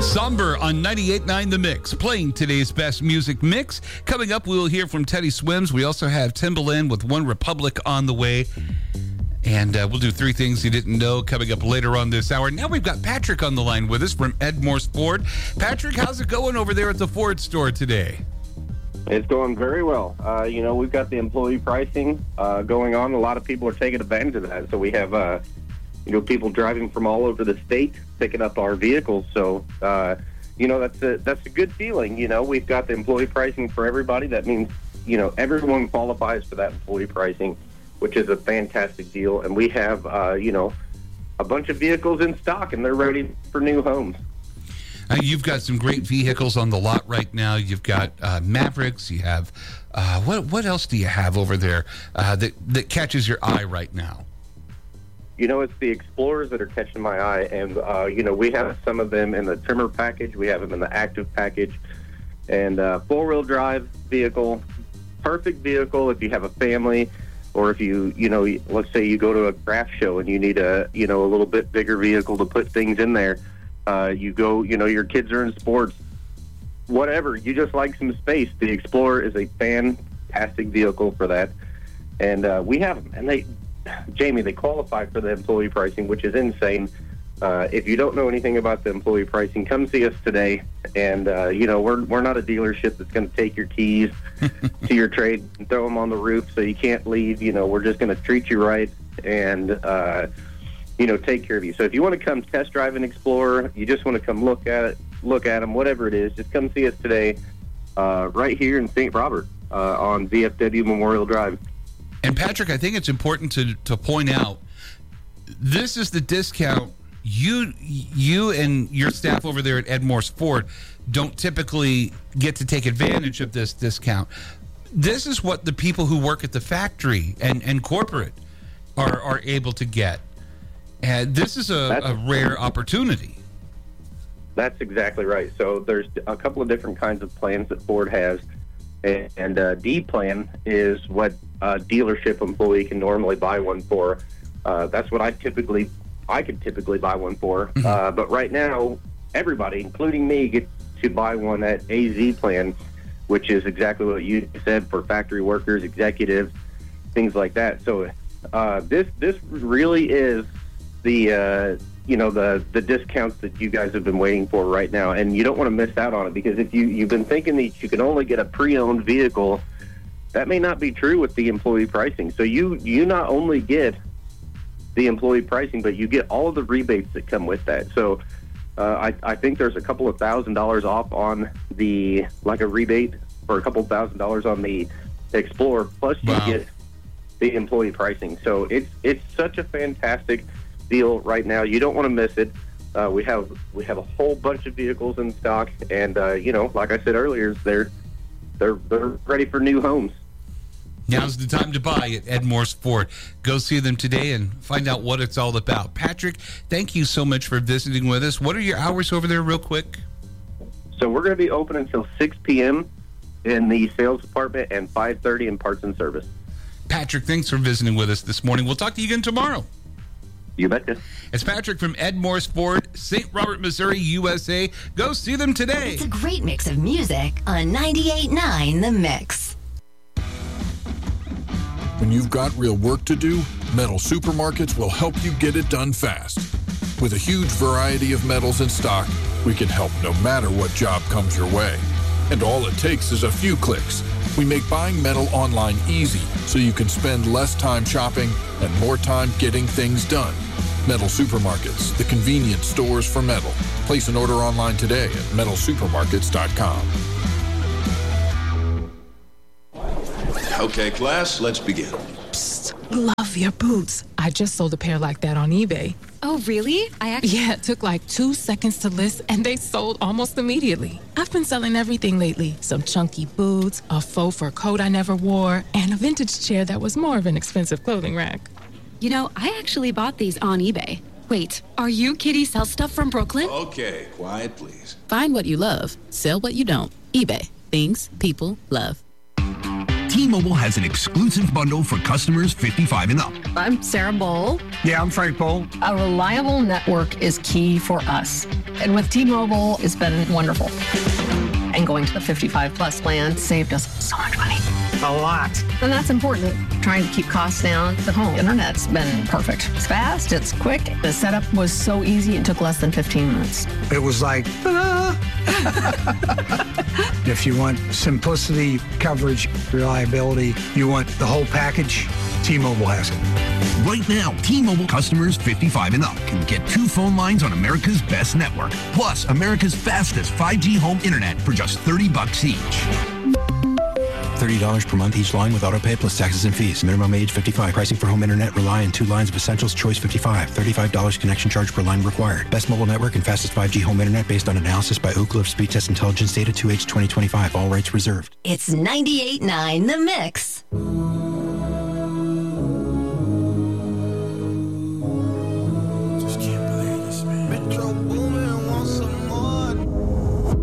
Somber on 98.9 The Mix, playing today's best music mix. Coming up, we'll hear from Teddy Swims. We also have Timbaland with One Republic on the way. And we'll do three things you didn't know coming up later on this hour. Now we've got Patrick on the line with us from Edmores Ford. Patrick, how's it going over there at the Ford store today? It's going very well. We've got the employee pricing going on. A lot of people are taking advantage of that. So we have, people driving from all over the state picking up our vehicles. So, that's a good feeling. We've got the employee pricing for everybody. That means, everyone qualifies for that employee pricing, which is a fantastic deal. And we have, a bunch of vehicles in stock, and they're ready for new homes. You've got some great vehicles on the lot right now. You've got Mavericks. You have, what else do you have over there that catches your eye right now? It's the Explorers that are catching my eye. And, we have some of them in the trimmer package. We have them in the active package. And four-wheel drive vehicle, perfect vehicle if you have a family, or if you let's say you go to a craft show and you need a little bit bigger vehicle to put things in there. Your kids are in sports, whatever, you just like some space. The Explorer is a fantastic vehicle for that. And we have them. And they qualify for the employee pricing, which is insane. If you don't know anything about the employee pricing, come see us today. And, we're not a dealership that's going to take your keys to your trade and throw them on the roof so you can't leave. We're just going to treat you right and, take care of you. So if you want to come test drive an Explorer, you just want to come look at them, whatever it is, just come see us today right here in St. Robert on VFW Memorial Drive. And Patrick, I think it's important to point out, this is the discount you and your staff over there at Edmores Ford don't typically get to take advantage of this discount. This is what the people who work at the factory and corporate are able to get. And this is a rare opportunity. That's exactly right. So there's a couple of different kinds of plans that Ford has. And D plan is what a dealership employee can normally buy one for. That's what I could typically buy one for. Mm-hmm. But right now, everybody, including me, gets to buy one at AZ plan, which is exactly what you said, for factory workers, executives, things like that. So this really is the discounts that you guys have been waiting for right now, and you don't want to miss out on it, because if you've been thinking that you can only get a pre-owned vehicle, that may not be true with the employee pricing. So you not only get the employee pricing, but you get all of the rebates that come with that. So I think there's a couple of $1,000s off on a rebate for a couple of $1,000s on the Explorer, plus you get the employee pricing. So it's such a fantastic deal right now. You don't want to miss it. We have a whole bunch of vehicles in stock, and like I said earlier, they're ready for new homes. Now's the time to buy at Edmores Ford. Go see them today and find out what it's all about. Patrick, thank you so much for visiting with us. What are your hours over there, real quick? So we're going to be open until 6 p.m. in the sales department and 5:30 in parts and service. Patrick, thanks for visiting with us this morning. We'll talk to you again tomorrow. You betcha. It's Patrick from Edmores Ford, St. Robert, Missouri, USA. Go see them today. It's a great mix of music on 98.9 The Mix. When you've got real work to do, Metal Supermarkets will help you get it done fast. With a huge variety of metals in stock, we can help no matter what job comes your way. And all it takes is a few clicks. We make buying metal online easy so you can spend less time shopping and more time getting things done. Metal Supermarkets, the convenience stores for metal. Place an order online today at metalsupermarkets.com. Okay, class, let's begin. Psst, love your boots. I just sold a pair like that on eBay. Oh, really? Yeah, it took like 2 seconds to list, and they sold almost immediately. I've been selling everything lately. Some chunky boots, a faux fur coat I never wore, and a vintage chair that was more of an expensive clothing rack. I actually bought these on eBay. Wait, are you Kitty Sell Stuff from Brooklyn? Okay, quiet, please. Find what you love. Sell what you don't. eBay. Things people love. T-Mobile has an exclusive bundle for customers 55 and up. I'm Sarah Bowl. Yeah, I'm Frank Bowl. A reliable network is key for us. And with T-Mobile, it's been wonderful. And going to the 55 plus plan saved us so much money. A lot. And that's important. Trying to keep costs down. The home internet's been perfect. It's fast, it's quick. The setup was so easy, it took less than 15 minutes. It was like, If you want simplicity, coverage, reliability, you want the whole package, T-Mobile has it. Right now, T-Mobile customers 55 and up can get 2 phone lines on America's best network, plus America's fastest 5G home internet for just $30 each. $30 per month each line with autopay plus taxes and fees. Minimum age 55. Pricing for home internet rely on 2 lines of Essentials. Choice 55. $35 connection charge per line required. Best mobile network and fastest 5G home internet based on analysis by Ookla of Speed Test Intelligence data 2H 2025. All rights reserved. It's 98.9 The Mix.